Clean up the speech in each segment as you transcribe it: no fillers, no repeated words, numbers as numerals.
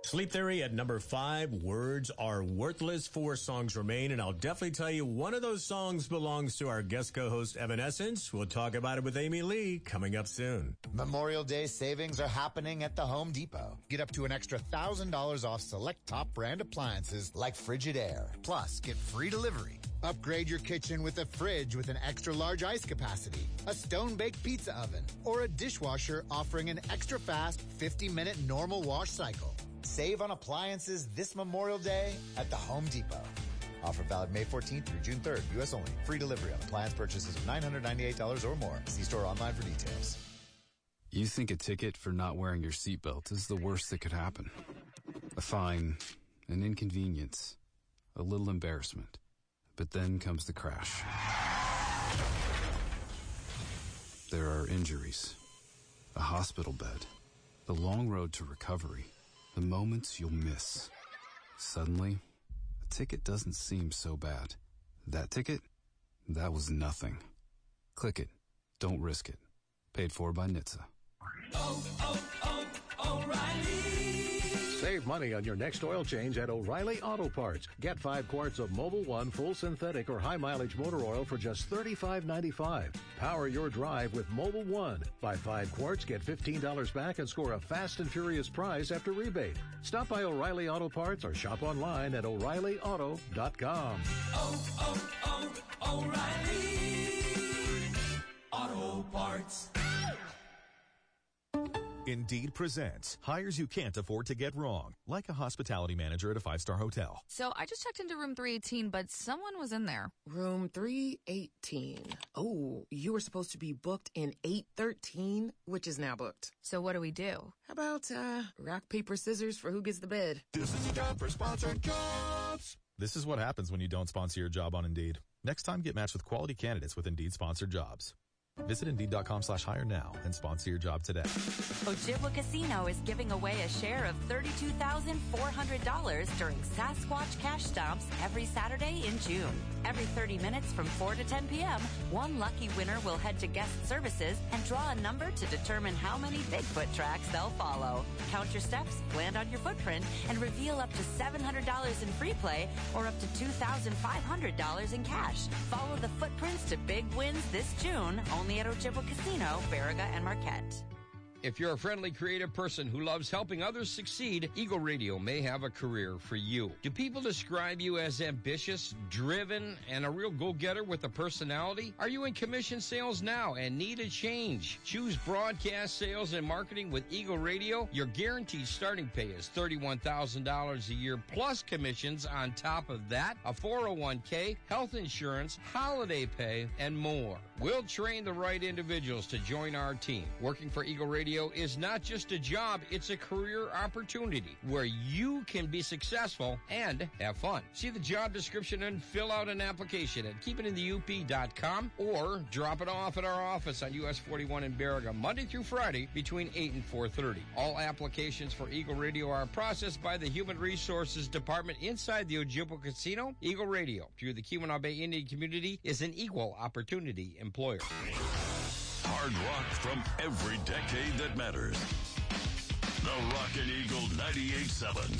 Sleep Theory at number 5. Words Are Worthless. 4 songs remain, and I'll definitely tell you one of those songs belongs to our guest co-host Evanescence. We'll talk about it with Amy Lee coming up soon. Memorial Day savings are happening at the Home Depot. Get up to an extra $1,000 off select top brand appliances like Frigidaire. Plus, get free delivery. Upgrade your kitchen with a fridge with an extra large ice capacity, a stone-baked pizza oven, or a dishwasher offering an extra fast 50-minute normal wash cycle. Save on appliances this Memorial Day at the Home Depot. Offer valid May 14th through June 3rd. U.S. only. Free delivery on appliance purchases of $998 or more. See store online for details. You think a ticket for not wearing your seatbelt is the worst that could happen. A fine, an inconvenience, a little embarrassment. But then comes the crash. There are injuries, a hospital bed, the long road to recovery, the moments you'll miss. Suddenly, a ticket doesn't seem so bad. That ticket? That was nothing. Click it. Don't risk it. Paid for by NHTSA. O'Reilly! Save money on your next oil change at O'Reilly Auto Parts. Get 5 quarts of Mobil 1 full synthetic or high mileage motor oil for just $35.95. Power your drive with Mobil 1. Buy 5 quarts, get $15 back, and score a fast and furious prize after rebate. Stop by O'Reilly Auto Parts or shop online at O'ReillyAuto.com. O'Reilly Auto Parts. Indeed presents hires you can't afford to get wrong, like a hospitality manager at a 5-star hotel. So I just checked into room 318, but someone was in there. Room 318. Oh, you were supposed to be booked in 813, which is now booked. So what do we do? How about rock, paper, scissors for who gets the bed? This is a job for sponsored jobs. This is what happens when you don't sponsor your job on Indeed. Next time, get matched with quality candidates with Indeed sponsored jobs. Visit Indeed.com/hire now and sponsor your job today. Ojibwa Casino is giving away a share of $32,400 during Sasquatch Cash Stomps every Saturday in June. Every 30 minutes from 4 to 10 p.m., one lucky winner will head to guest services and draw a number to determine how many Bigfoot tracks they'll follow. Count your steps, land on your footprint, and reveal up to $700 in free play or up to $2,500 in cash. Follow the footprints to big wins this June, only at Ojibwa Casino, Baraga, and Marquette. If you're a friendly, creative person who loves helping others succeed, Eagle Radio may have a career for you. Do people describe you as ambitious, driven, and a real go-getter with a personality? Are you in commission sales now and need a change? Choose broadcast sales and marketing with Eagle Radio. Your guaranteed starting pay is $31,000 a year plus commissions on top of that, a 401k, health insurance, holiday pay, and more. We'll train the right individuals to join our team. Working for Eagle Radio is not just a job, it's a career opportunity where you can be successful and have fun. See the job description and fill out an application at keepitinthéup.com or drop it off at our office on US 41 in Baraga, Monday through Friday between 8 and 4:30. All applications for Eagle Radio are processed by the Human Resources Department inside the Ojibwa Casino. Eagle Radio, through the Keweenaw Bay Indian community, is an equal opportunity employer. Hard rock from every decade that matters. The Rockin' Eagle 98.7,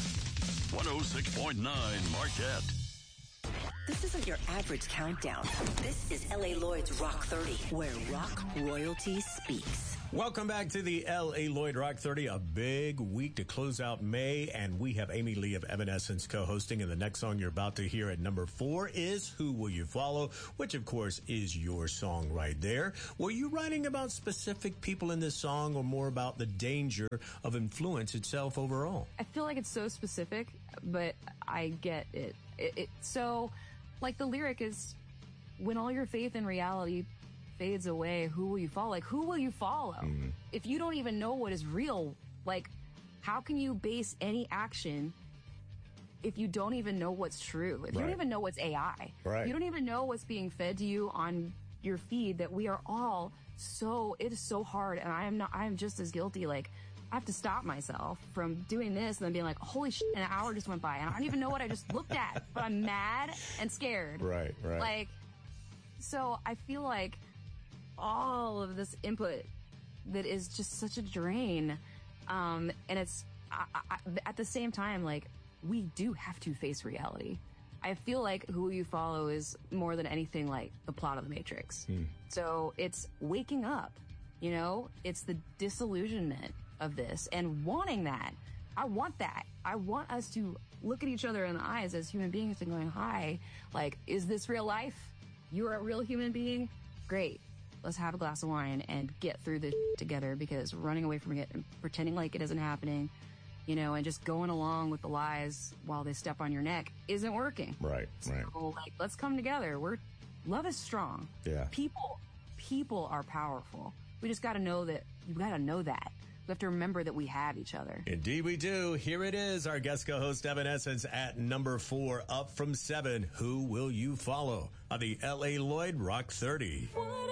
106.9 Marquette. This isn't your average countdown. This is L.A. Lloyd's Rock 30, where rock royalty speaks. Welcome back to the L.A. Lloyd Rock 30, a big week to close out May, and we have Amy Lee of Evanescence co-hosting, and the next song you're about to hear at number 4 is Who Will You Follow, which of course is your song right there. Were you writing about specific people in this song or more about the danger of influence itself overall? I feel like it's so specific, but I get it. So, like, the lyric is, when all your faith in reality fades away, who will you follow? Like, who will you follow? Mm-hmm. If you don't even know what is real, like, how can you base any action if you don't even know what's true? If you don't even know what's AI, you don't even know what's being fed to you on your feed, that we are all it is so hard, and I am just as guilty. Like, I have to stop myself from doing this and then being like, holy shit, an hour just went by and I don't even know what I just looked at, but I'm mad and scared. Right. Like, so I feel like all of this input that is just such a drain. And at the same time, like, we do have to face reality. I feel like Who Will You Follow is more than anything like the plot of The Matrix. So it's waking up, you know? It's the disillusionment of this and wanting that. I want that. I want us to look at each other in the eyes as human beings and going, hi, like, is this real life? You're a real human being? Great. Let's have a glass of wine and get through this together, because running away from it and pretending like it isn't happening, you know, and just going along with the lies while they step on your neck isn't working. Right. So, like, let's come together. Love is strong. Yeah. People are powerful. We just got to know that. You got to know that. We have to remember that we have each other. Indeed we do. Here it is, our guest co-host Evanescence at number 4, up from 7. Who Will You Follow on the L.A. Lloyd Rock 30.